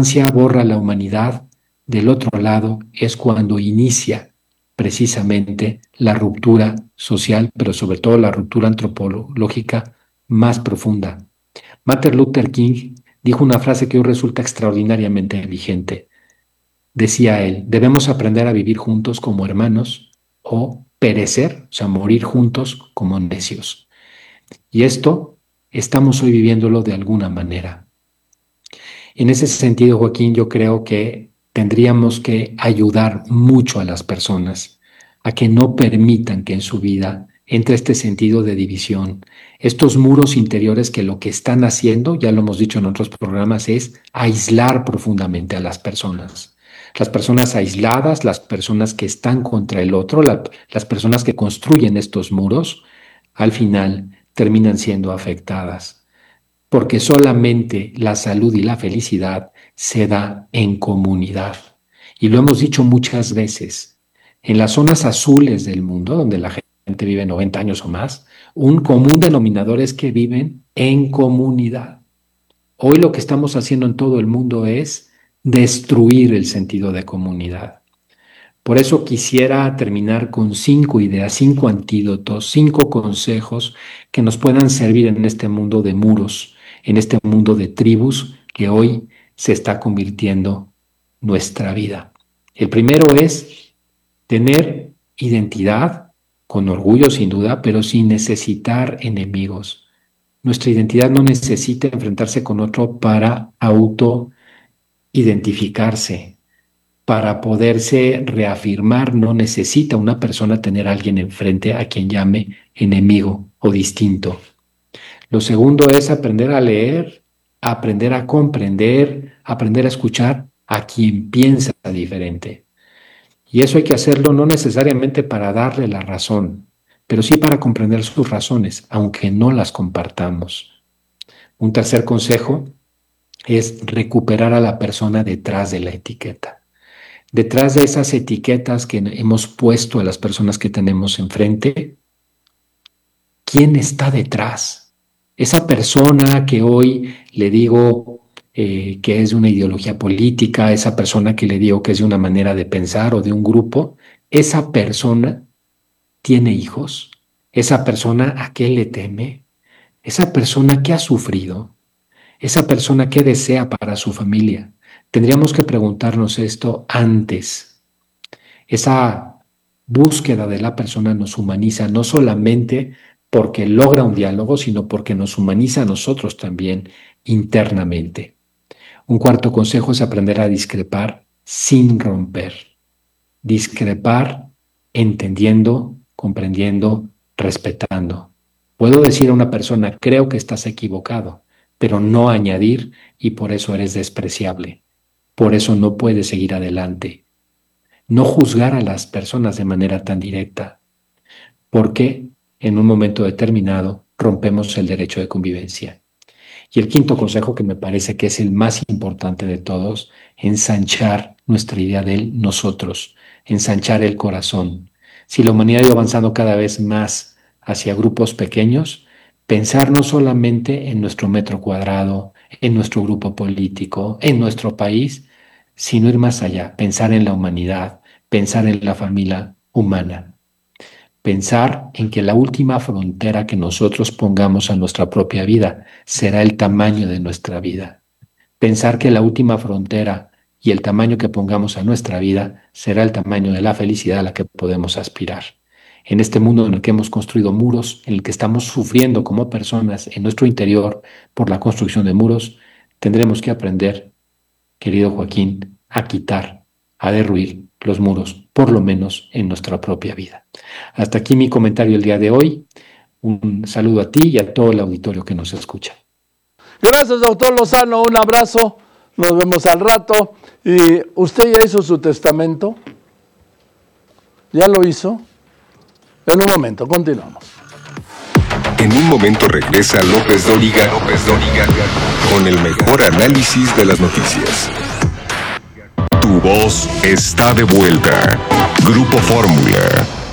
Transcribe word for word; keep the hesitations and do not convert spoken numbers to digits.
infancia borra la humanidad, del otro lado es cuando inicia precisamente la ruptura social, pero sobre todo la ruptura antropológica más profunda. Martin Luther King dijo una frase que hoy resulta extraordinariamente vigente. Decía él, debemos aprender a vivir juntos como hermanos o perecer, o sea, morir juntos como necios. Y esto estamos hoy viviéndolo de alguna manera. En ese sentido, Joaquín, yo creo que tendríamos que ayudar mucho a las personas a que no permitan que en su vida entre este sentido de división, estos muros interiores que lo que están haciendo, ya lo hemos dicho en otros programas, es aislar profundamente a las personas. Las personas aisladas, las personas que están contra el otro, la, las personas que construyen estos muros, al final terminan siendo afectadas, porque solamente la salud y la felicidad se da en comunidad. Y lo hemos dicho muchas veces, en las zonas azules del mundo, donde la gente vive noventa años o más, un común denominador es que viven en comunidad. Hoy lo que estamos haciendo en todo el mundo es destruir el sentido de comunidad. Por eso quisiera terminar con cinco ideas, cinco antídotos, cinco consejos que nos puedan servir en este mundo de muros, en este mundo de tribus que hoy se está convirtiendo nuestra vida. El primero es tener identidad, con orgullo sin duda, pero sin necesitar enemigos. Nuestra identidad no necesita enfrentarse con otro para auto-identificarse. Para poderse reafirmar, no necesita una persona tener a alguien enfrente a quien llame enemigo o distinto. Lo segundo es aprender a leer, aprender a comprender, aprender a escuchar a quien piensa diferente. Y eso hay que hacerlo no necesariamente para darle la razón, pero sí para comprender sus razones, aunque no las compartamos. Un tercer consejo es recuperar a la persona detrás de la etiqueta. Detrás de esas etiquetas que hemos puesto a las personas que tenemos enfrente, ¿quién está detrás? Esa persona que hoy le digo eh, que es de una ideología política, esa persona que le digo que es de una manera de pensar o de un grupo, esa persona tiene hijos, esa persona a qué le teme, esa persona que ha sufrido, esa persona que desea para su familia. Tendríamos que preguntarnos esto antes. Esa búsqueda de la persona nos humaniza no solamente porque logra un diálogo, sino porque nos humaniza a nosotros también internamente. Un cuarto consejo es aprender a discrepar sin romper. Discrepar entendiendo, comprendiendo, respetando. Puedo decir a una persona, creo que estás equivocado, pero no añadir y por eso eres despreciable. Por eso no puedes seguir adelante. No juzgar a las personas de manera tan directa, porque en un momento determinado rompemos el derecho de convivencia. Y el quinto consejo, que me parece que es el más importante de todos, ensanchar nuestra idea del nosotros, ensanchar el corazón. Si la humanidad ha ido avanzando cada vez más hacia grupos pequeños, pensar no solamente en nuestro metro cuadrado, en nuestro grupo político, en nuestro país, sino ir más allá, pensar en la humanidad, pensar en la familia humana, pensar en que la última frontera que nosotros pongamos a nuestra propia vida será el tamaño de nuestra vida, pensar que la última frontera y el tamaño que pongamos a nuestra vida será el tamaño de la felicidad a la que podemos aspirar. En este mundo en el que hemos construido muros, en el que estamos sufriendo como personas en nuestro interior por la construcción de muros, tendremos que aprender, querido Joaquín, a quitar, a derruir los muros, por lo menos en nuestra propia vida. Hasta aquí mi comentario el día de hoy. Un saludo a ti y a todo el auditorio que nos escucha. Gracias, doctor Lozano. Un abrazo. Nos vemos al rato. ¿Y usted ya hizo su testamento? ¿Ya lo hizo? En un momento, continuamos. En un momento regresa López Dóriga, López Dóriga, con el mejor análisis de las noticias. Tu voz está de vuelta. Grupo Fórmula.